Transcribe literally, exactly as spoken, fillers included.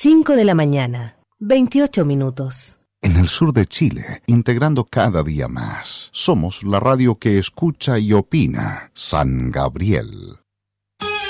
cinco de la mañana, veintiocho minutos. En el sur de Chile, integrando cada día más. Somos la radio que escucha y opina. San Gabriel.